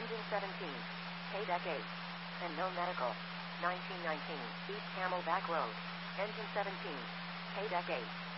Engine 17. K-Deck 8. And no medical. 1919 East Camelback Road. Engine 17. K-Deck 8.